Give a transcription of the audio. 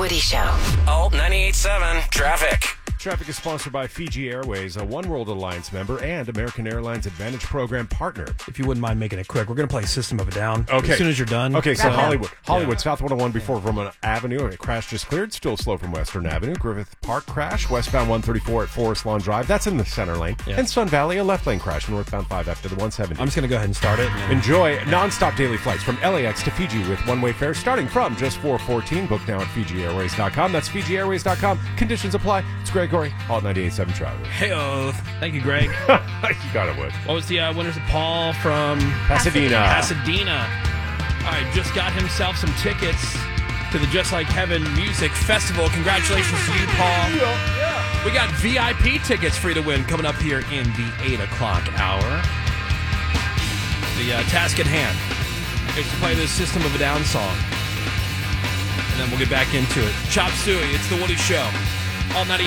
Woody Show. Alt 98.7 Traffic. Traffic is sponsored by Fiji Airways, a One World Alliance member and American Airlines Advantage Program partner. If you wouldn't mind making it quick, we're going to play System of a Down. Okay. As soon as you're done. Okay, so Hollywood, Yeah. South 101 before Vermont Avenue. A crash just cleared. Still slow from Western Avenue. Griffith Park crash. Westbound 134 at Forest Lawn Drive. That's in the center lane. Yeah. And Sun Valley, a left lane crash. Northbound 5 after the 170. I'm just going to go ahead and start it. Enjoy non-stop daily flights from LAX to Fiji with one-way fares starting from just $414. Book now at FijiAirways.com. That's FijiAirways.com. Conditions apply. It's Gregory, Alt 98.7 Traffic. Hey-oh. Thank you, Greg. You got it, Wood. What was the winners? Paul from Pasadena. All right, just got himself some tickets to the Just Like Heaven Music Festival. Congratulations to you, Paul. Yeah. We got VIP tickets for you to win coming up here in the 8 o'clock hour. The task at hand is to play this System of a Down song. And then we'll get back into it. Chop Suey, it's the Woody Show. All 98.